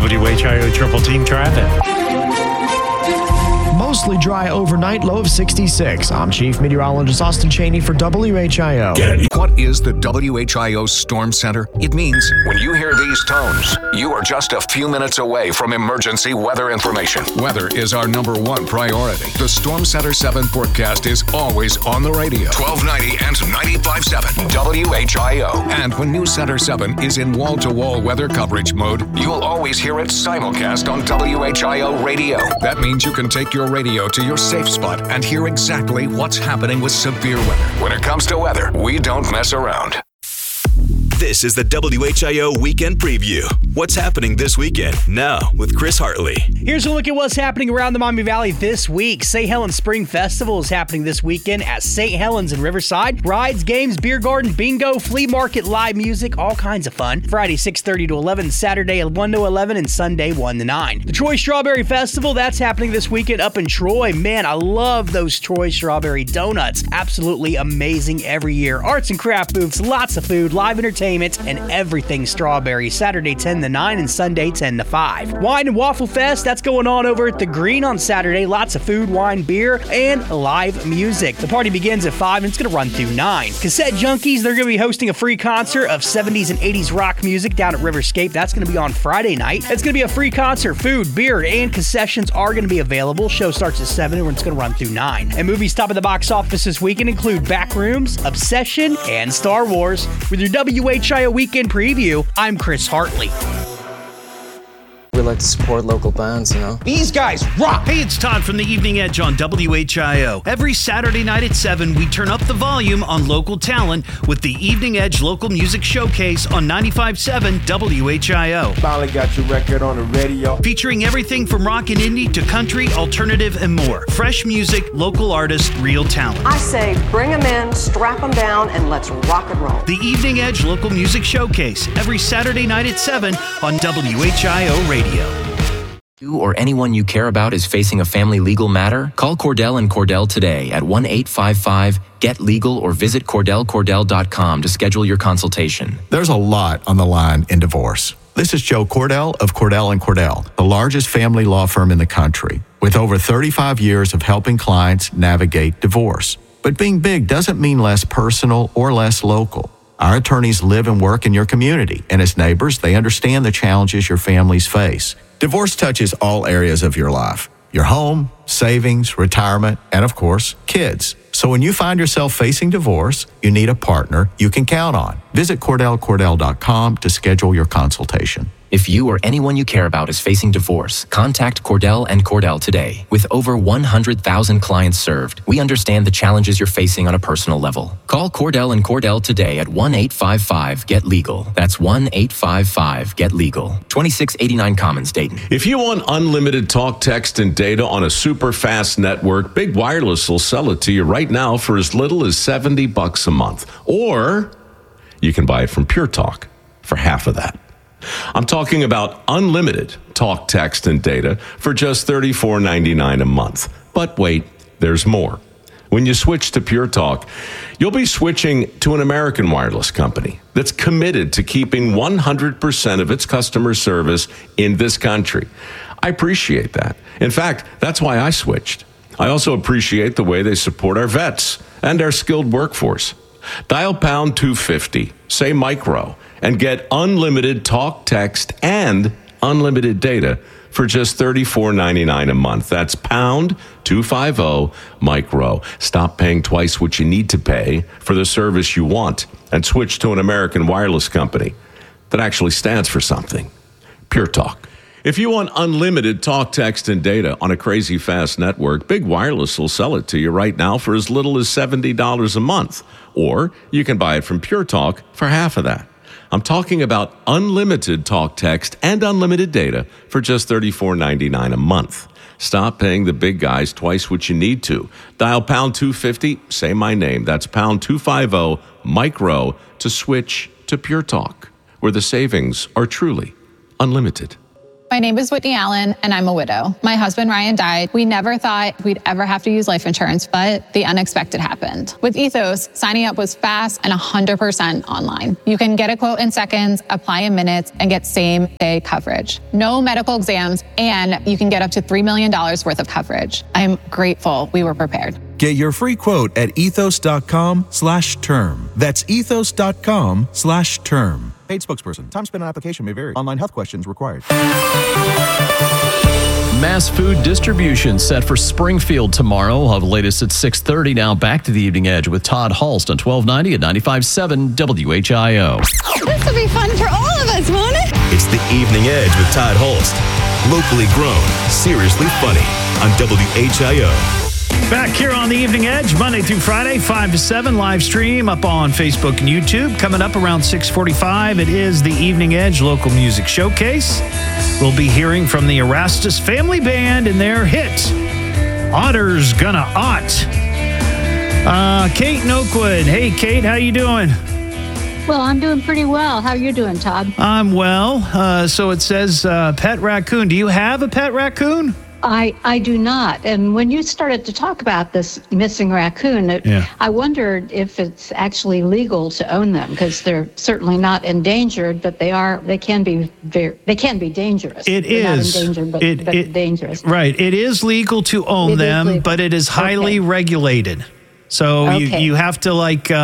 WHIO Triple Team traffic. Mostly dry overnight, low of 66. I'm Chief Meteorologist Austin Cheney for WHIO. What is the WHIO Storm Center? It means when you hear these tones, you are just a few minutes away from emergency weather information. Weather is our number one priority. The Storm Center 7 forecast is always on the radio. 1290 and 95.7 WHIO. And when News Center 7 is in wall-to-wall weather coverage mode, you'll always hear it simulcast on WHIO radio. That means you can take your radio to your safe spot and hear exactly what's happening with severe weather. When it comes to weather, we don't mess around. This is the WHIO Weekend Preview. What's happening this weekend? Now, with Chris Hartley. Here's a look at what's happening around the Maumee Valley this week. St. Helens Spring Festival is happening this weekend at St. Helens in Riverside. Rides, games, beer garden, bingo, flea market, live music, all kinds of fun. Friday, 6:30 to 11, Saturday, 1 to 11, and Sunday, 1 to 9. The Troy Strawberry Festival, that's happening this weekend up in Troy. Man, I love those Troy Strawberry donuts. Absolutely amazing every year. Arts and craft booths, lots of food, live entertainment, and everything strawberry. Saturday 10 to 9 and Sunday 10 to 5. Wine and Waffle Fest, that's going on over at the Green on Saturday. Lots of food, wine, beer, and live music. The party begins at 5 and it's going to run through 9. Cassette Junkies, they're going to be hosting a free concert of 70s and 80s rock music down at Riverscape. That's going to be on Friday night. It's going to be a free concert. Food, beer, and concessions are going to be available. Show starts at 7 and it's going to run through 9. And movies top of the box office this weekend include Backrooms, Obsession, and Star Wars. With your WHIO Weekend Preview, I'm Chris Hartley. We like to support local bands, you know. These guys rock! Hey, it's Todd from the Evening Edge on WHIO. Every Saturday night at 7, we turn up the volume on local talent with the Evening Edge Local Music Showcase on 95.7 WHIO. Finally got your record on the radio. Featuring everything from rock and indie to country, alternative, and more. Fresh music, local artists, real talent. I say bring them in, strap them down, and let's rock and roll. The Evening Edge Local Music Showcase, every Saturday night at 7 on WHIO Radio. You or anyone you care about is facing a family legal matter? Call Cordell & Cordell today at 1-855-GET-LEGAL or visit CordellCordell.com to schedule your consultation. There's a lot on the line in divorce. This is Joe Cordell of Cordell & Cordell, the largest family law firm in the country, with over 35 years of helping clients navigate divorce. But being big doesn't mean less personal or less local. Our attorneys live and work in your community, and as neighbors, they understand the challenges your families face. Divorce touches all areas of your life: your home, savings, retirement, and of course, kids. So when you find yourself facing divorce, you need a partner you can count on. Visit CordellCordell.com to schedule your consultation. If you or anyone you care about is facing divorce, contact Cordell & Cordell today. With over 100,000 clients served, we understand the challenges you're facing on a personal level. Call Cordell & Cordell today at 1-855-GET-LEGAL. That's 1-855-GET-LEGAL. 2689 Commons, Dayton. If you want unlimited talk, text, and data on a super fast network, Big Wireless will sell it to you right now for as little as $70 a month. Or you can buy it from Pure Talk for half of that. I'm talking about unlimited talk, text, and data for just $34.99 a month. But wait, there's more. When you switch to Pure Talk, you'll be switching to an American wireless company that's committed to keeping 100% of its customer service in this country. I appreciate that. In fact, that's why I switched. I also appreciate the way they support our vets and our skilled workforce. Dial pound 250, say micro, and get unlimited talk, text, and unlimited data for just $34.99 a month. That's pound 250 micro. Stop paying twice what you need to pay for the service you want and switch to an American wireless company that actually stands for something. Pure Talk. If you want unlimited talk, text, and data on a crazy fast network, Big Wireless will sell it to you right now for as little as $70 a month. Or you can buy it from Pure Talk for half of that. I'm talking about unlimited talk, text, and unlimited data for just $34.99 a month. Stop paying the big guys twice what you need to. Dial pound 250, say my name. That's pound 250 micro to switch to Pure Talk, where the savings are truly unlimited. My name is Whitney Allen, and I'm a widow. My husband, Ryan, died. We never thought we'd ever have to use life insurance, but the unexpected happened. With Ethos, signing up was fast and 100% online. You can get a quote in seconds, apply in minutes, and get same-day coverage. No medical exams, and you can get up to $3 million worth of coverage. I'm grateful we were prepared. Get your free quote at ethos.com/term. That's ethos.com/term. Paid spokesperson. Time spent on application may vary. Online health questions required. Mass food distribution set for Springfield tomorrow. We'll have the latest at 6:30. Now back to the Evening Edge with Todd Hulst on 1290 at 95.7 WHIO. This will be fun for all of us, won't it? It's the Evening Edge with Todd Hulst. Locally grown, seriously funny on WHIO. Back here on the Evening Edge, Monday through Friday, 5 to 7, live stream up on Facebook and YouTube. Coming up around 6:45, it is the Evening Edge Local Music Showcase. We'll be hearing from the Erastus Family Band and their hit, Otter's Gonna Ott. Kate in Oakwood. Hey, Kate, how you doing? Well, I'm doing pretty well. How are you doing, Todd? I'm well. So it says pet raccoon. Do you have a pet raccoon? I do not. And when you started to talk about this missing raccoon, I wondered if it's actually legal to own them, because they're certainly not endangered, but they can be dangerous. It they're is not endangered, but dangerous. Right. It is legal to own them, but it is highly regulated. So you have to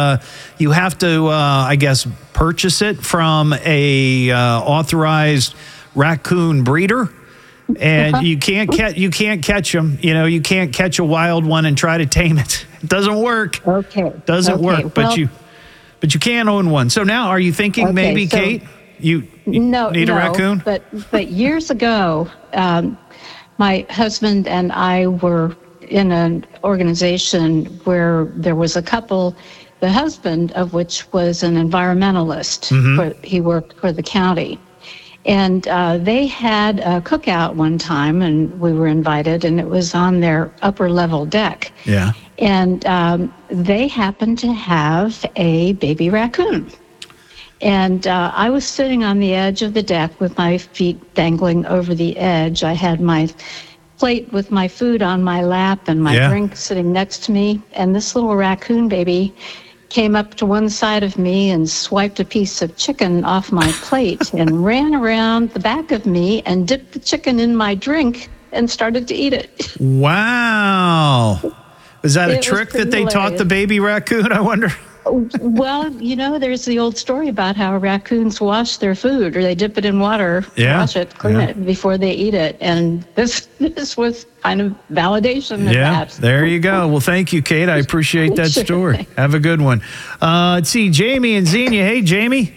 I guess purchase it from a authorized raccoon breeder. And you can't catch them. You know, you can't catch a wild one and try to tame it. It doesn't work. Okay. Doesn't work. But you can own one. So now, are you thinking maybe, Kate, you need a raccoon? But years ago, my husband and I were in an organization where there was a couple, the husband of which was an environmentalist. He worked for the county. And they had a cookout one time, and we were invited, and it was on their upper level deck. Yeah. And they happened to have a baby raccoon. And I was sitting on the edge of the deck with my feet dangling over the edge. I had my plate with my food on my lap and my drink sitting next to me. And this little raccoon baby came up to one side of me and swiped a piece of chicken off my plate and ran around the back of me and dipped the chicken in my drink and started to eat it. Wow. Was that a trick that they taught the baby raccoon, I wonder? Well, there's the old story about how raccoons wash their food, or they dip it in water, wash it, clean it before they eat it. And this was kind of validation of that. There you go. Well, thank you, Kate. I appreciate that story. Have a good one. Let's see, Jamie and Xenia. Hey, Jamie.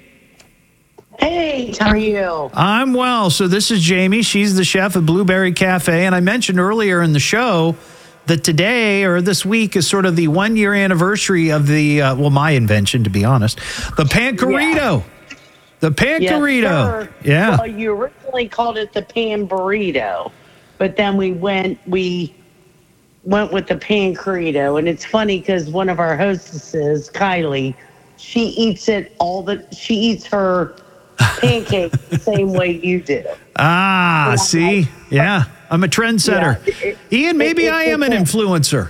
Hey, how are you? I'm well. So this is Jamie. She's the chef at Blueberry Cafe. And I mentioned earlier in the show that today or this week is sort of the 1-year anniversary of the, my invention, to be honest, the Panquerito. The Panquerito. Yes, well, you originally called it the Pan Burrito, but then we went with the Panquerito. And it's funny because one of our hostesses, Kylie, she eats her pancakes the same way you do. See? Yeah. I'm a trendsetter. Ian, maybe I am an influencer.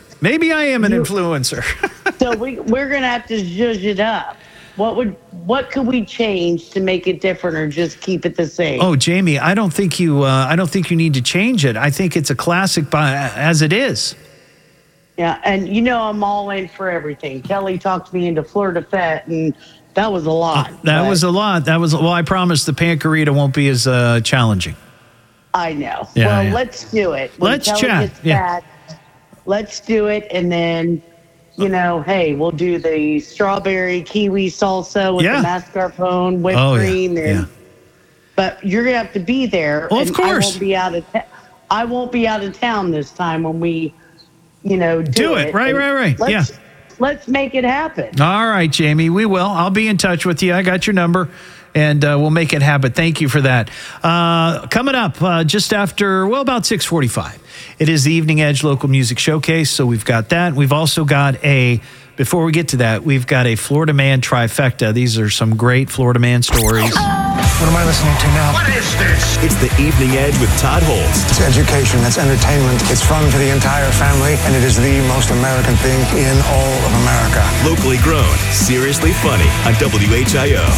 So we're going to have to zhuzh it up. What could we change to make it different, or just keep it the same? Oh, Jamie, I don't think you need to change it. I think it's a classic as it is. Yeah, and I'm all in for everything. Kelly talked me into Florida Fete, and that was a lot. That was a lot. I promise the Panquerito won't be as challenging. I know. Yeah, let's do it. Let's chat. Back, let's do it, and then, hey, we'll do the strawberry kiwi salsa with the mascarpone whipped cream. But you're gonna have to be there. Well, of course. I won't be out of town this time when we, do it. Right. Let's make it happen. All right, Jamie, we will. I'll be in touch with you. I got your number. And we'll make it happen. Thank you for that. Coming up just after, about 6:45, it is the Evening Edge Local Music Showcase. So we've got that. We've also got before we get to that, we've got a Florida Man trifecta. These are some great Florida Man stories. What am I listening to now? What is this? It's the Evening Edge with Todd Holst. It's education, it's entertainment, it's fun for the entire family, and it is the most American thing in all of America. Locally grown, seriously funny on WHIO.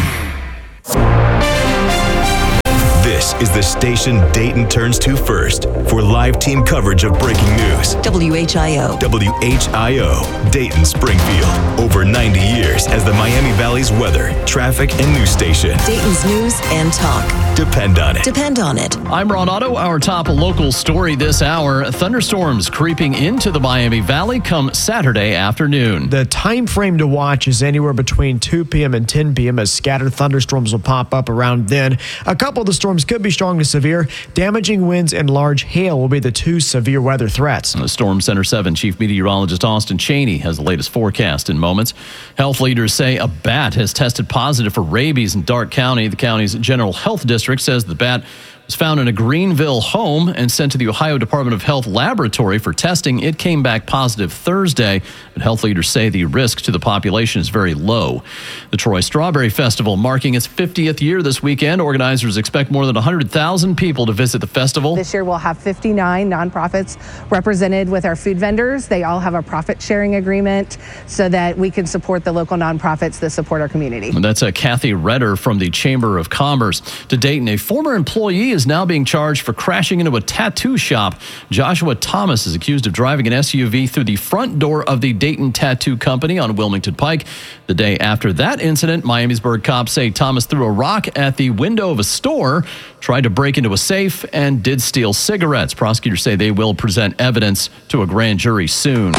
This is the station Dayton turns to first for live team coverage of breaking news. WHIO. WHIO, Dayton, Springfield. Over 90 years as the Miami Valley's weather, traffic, and news station. Dayton's news and talk. Depend on it. Depend on it. I'm Ron Otto. Our top local story this hour. Thunderstorms creeping into the Miami Valley come Saturday afternoon. The time frame to watch is anywhere between 2 p.m. and 10 p.m. as scattered thunderstorms will pop up around then. A couple of the storms could be strong to severe. Damaging winds and large hail will be the two severe weather threats. The Storm Center 7 Chief Meteorologist Austin Cheney has the latest forecast in moments. Health leaders say a bat has tested positive for rabies in Darke County. The county's General Health District says the bat was found in a Greenville home and sent to the Ohio Department of Health laboratory for testing. It came back positive Thursday, but health leaders say the risk to the population is very low. The Troy Strawberry Festival marking its 50th year this weekend. Organizers expect more than 100,000 people to visit the festival. This year we'll have 59 nonprofits represented with our food vendors. They all have a profit sharing agreement so that we can support the local nonprofits that support our community. And that's Kathy Redder from the Chamber of Commerce. To Dayton, a former employee is now being charged for crashing into a tattoo shop. Joshua Thomas is accused of driving an SUV through the front door of the Dayton Tattoo Company on Wilmington Pike. The day after that incident, Miamisburg cops say Thomas threw a rock at the window of a store, tried to break into a safe, and did steal cigarettes. Prosecutors say they will present evidence to a grand jury soon.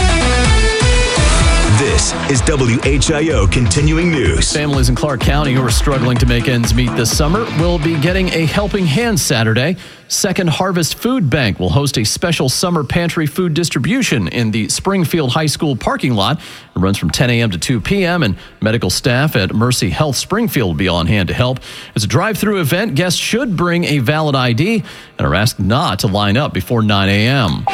This is WHIO Continuing News. Families in Clark County who are struggling to make ends meet this summer will be getting a helping hand Saturday. Second Harvest Food Bank will host a special summer pantry food distribution in the Springfield High School parking lot. It runs from 10 a.m. to 2 p.m., and medical staff at Mercy Health Springfield will be on hand to help. It's a drive-through event. Guests should bring a valid ID and are asked not to line up before 9 a.m.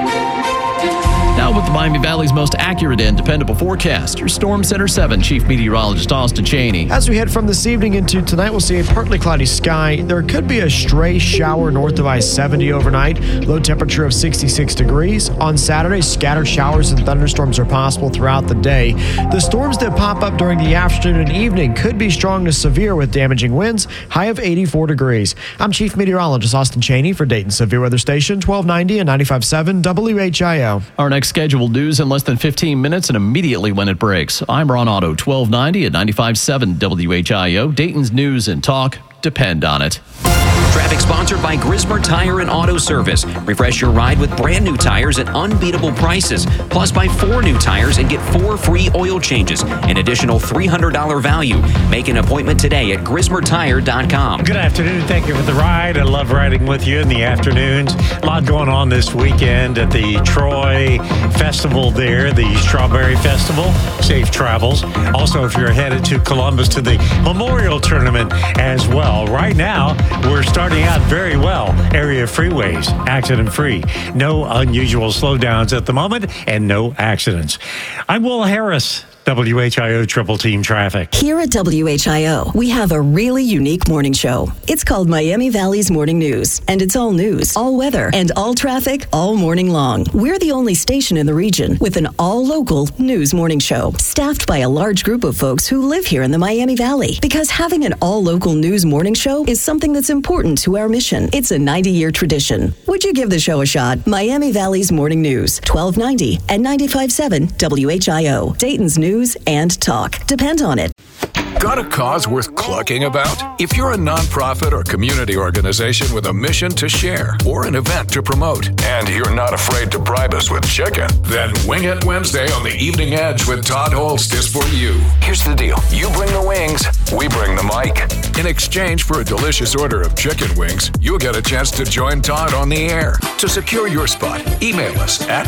Now with the Miami Valley's most accurate and dependable forecast, your Storm Center 7 Chief Meteorologist Austin Cheney. As we head from this evening into tonight, we'll see a partly cloudy sky. There could be a stray shower north of I-70 overnight. Low temperature of 66 degrees. On Saturday, scattered showers and thunderstorms are possible throughout the day. The storms that pop up during the afternoon and evening could be strong to severe with damaging winds, high of 84 degrees. I'm Chief Meteorologist Austin Cheney for Dayton Severe Weather Station, 1290 and 95.7 WHIO. Our next scheduled news in less than 15 minutes and immediately when it breaks. I'm Ron Otto, 1290 at 95.7 WHIO. Dayton's news and talk. Depend on it. Traffic sponsored by Grismer Tire and Auto Service. Refresh your ride with brand new tires at unbeatable prices. Plus, buy 4 new tires and get 4 free oil changes. An additional $300 value. Make an appointment today at GrismerTire.com. Good afternoon. Thank you for the ride. I love riding with you in the afternoons. A lot going on this weekend at the Troy Festival there, the Strawberry Festival. Safe travels. Also, if you're headed to Columbus to the Memorial Tournament as well. Right now, we're starting out very well. Area freeways, accident-free. No unusual slowdowns at the moment and no accidents. I'm Will Harris. WHIO Triple Team Traffic. Here at WHIO, we have a really unique morning show. It's called Miami Valley's Morning News, and it's all news, all weather, and all traffic all morning long. We're the only station in the region with an all-local news morning show, staffed by a large group of folks who live here in the Miami Valley. Because having an all-local news morning show is something that's important to our mission. It's a 90-year tradition. Would you give the show a shot? Miami Valley's Morning News, 1290 and 95.7 WHIO. Dayton's news and talk. Depend on it. Got a cause worth clucking about? If you're a nonprofit or community organization with a mission to share or an event to promote, and you're not afraid to bribe us with chicken, then Wing It Wednesday on the Evening Edge with Todd Holst is for you. Here's the deal. You bring the wings, we bring the mic. In exchange for a delicious order of chicken wings, you'll get a chance to join Todd on the air. To secure your spot, email us at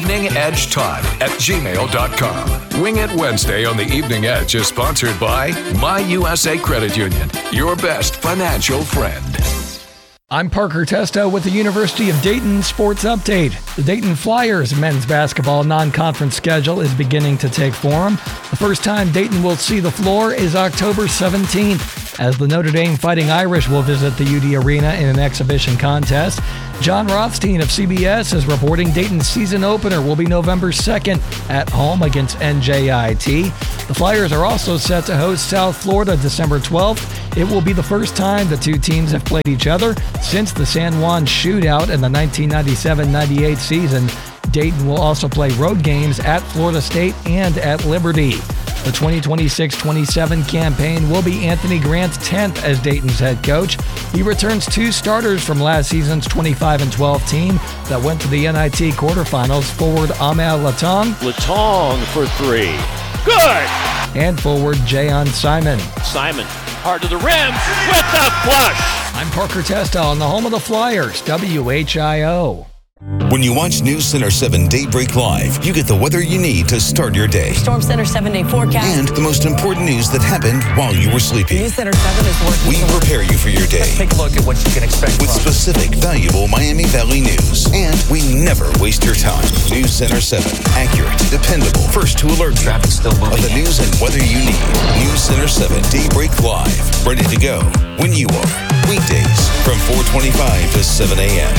eveningedgetodd@gmail.com. Wing It Wednesday on the Evening Edge is sponsored by My USA Credit Union, your best financial friend. I'm Parker Testo with the University of Dayton Sports Update. The Dayton Flyers men's basketball non-conference schedule is beginning to take form. The first time Dayton will see the floor is October 17th. as the Notre Dame Fighting Irish will visit the UD Arena in an exhibition contest. John Rothstein of CBS is reporting Dayton's season opener will be November 2nd at home against NJIT. The Flyers are also set to host South Florida December 12th. It will be the first time the two teams have played each other since the San Juan shootout in the 1997-98 season. Dayton will also play road games at Florida State and at Liberty. The 2026-27 campaign will be Anthony Grant's 10th as Dayton's head coach. He returns two starters from last season's 25-12 team that went to the NIT quarterfinals, forward Ahmed Latong. Latong for three. Good! And forward Jayon Simon. Simon, hard to the rim with the flush. I'm Parker Testa on the home of the Flyers, WHIO. When you watch News Center 7 Daybreak Live, you get the weather you need to start your day. Storm Center 7-day forecast. And the most important news that happened while you were sleeping. News Center 7 is working. We prepare you for your day. Let's take a look at what you can expect with specific, valuable Miami Valley news. And we never waste your time. News Center 7. Accurate, dependable, first to alert you Traffic still moving of the news and weather you need. News Center 7 Daybreak Live. Ready to go when you are. Weekdays from 4:25 to 7 a.m.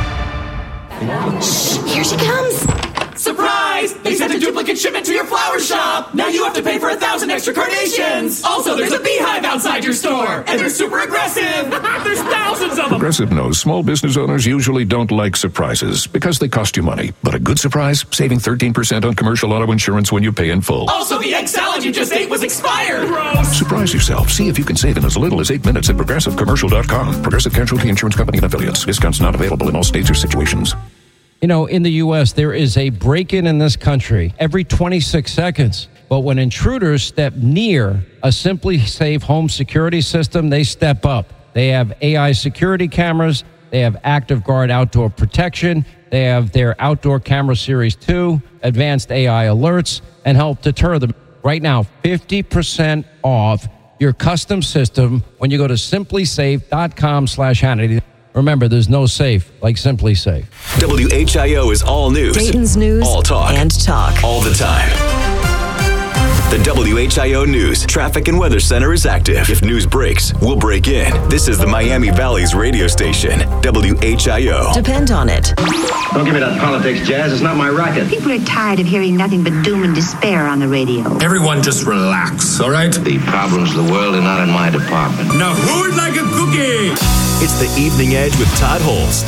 Here she comes. Surprise! They sent a duplicate shipment to your flower shop. Now you have to pay for 1,000 extra carnations. Also, there's a beehive outside your store, and they're super aggressive. There's thousands of them. Progressive knows small business owners usually don't like surprises because they cost you money. But a good surprise, saving 13% on commercial auto insurance when you pay in full. Also, the egg salad you just ate was expired. Gross. Surprise yourself. See if you can save in as little as 8 minutes at ProgressiveCommercial.com. Progressive Casualty Insurance Company and Affiliates. Discounts not available in all states or situations. You know, in the U.S., there is a break-in in this country every 26 seconds. But when intruders step near a Simply Safe home security system, they step up. They have AI security cameras. They have Active Guard outdoor protection. They have their Outdoor Camera Series 2, advanced AI alerts, and help deter them. Right now, 50% off your custom system when you go to simplysafe.com/Hannity. Remember, there's no safe like Simply Safe. WHIO is all news. Dayton's news. All talk. And talk. All the time. The WHIO News Traffic and Weather Center is active. If news breaks, we'll break in. This is the Miami Valley's radio station, WHIO. Depend on it. Don't give me that politics, Jazz. It's not my racket. People are tired of hearing nothing but doom and despair on the radio. Everyone just relax, all right? The problems of the world are not in my department. Now who would like a cookie? It's the Evening Edge with Todd Holst.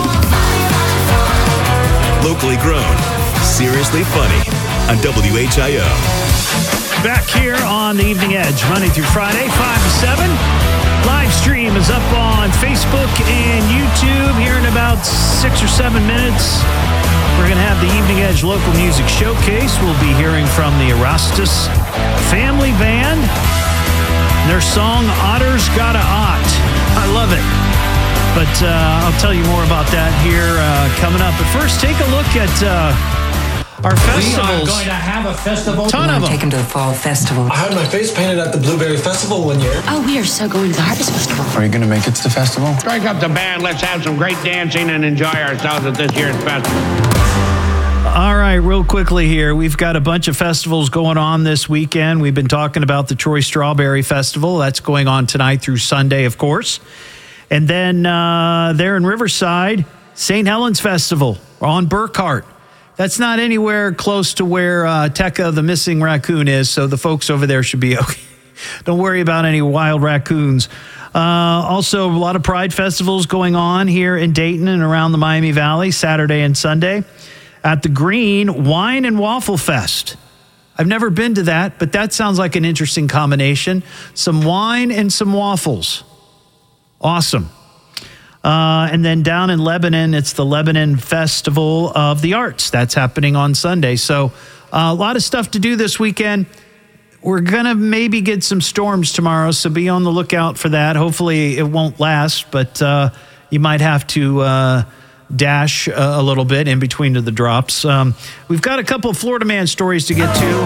Locally grown, seriously funny on WHIO. Back here on the Evening Edge, Monday through Friday, 5 to 7. Live stream is up on Facebook and YouTube here in about 6 or 7 minutes. We're going to have the Evening Edge Local Music Showcase. We'll be hearing from the Erastus Family Band. Their song, Otter's Gotta Ott. I love it. But I'll tell you more about that here coming up. But first, take a look at our festivals. We are going to have a festival. Ton of them. Take them to the Fall Festival. I had my face painted at the Blueberry Festival one year. Oh, we are so going to the Harvest Festival. Are you going to make it to the festival? Strike up the band. Let's have some great dancing and enjoy ourselves at this year's festival. All right, real quickly here. We've got a bunch of festivals going on this weekend. We've been talking about the Troy Strawberry Festival. That's going on tonight through Sunday, of course. And then there in Riverside, St. Helens Festival on Burkhart. That's not anywhere close to where Tekka the missing raccoon is, so the folks over there should be okay. Don't worry about any wild raccoons. Also, a lot of Pride festivals going on here in Dayton and around the Miami Valley, Saturday and Sunday. At the Green, Wine and Waffle Fest. I've never been to that, but that sounds like an interesting combination. Some wine and some waffles. Awesome. And then down in Lebanon, it's the Lebanon Festival of the Arts. That's happening on Sunday. So a lot of stuff to do this weekend. We're going to maybe get some storms tomorrow, so be on the lookout for that. Hopefully it won't last, but you might have to dash a little bit in between the drops. We've got a couple of Florida Man stories to get to.